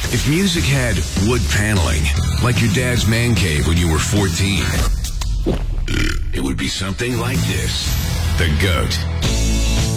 If music had wood paneling, like your dad's man cave when you were 14, it would be something like this. The GOAT,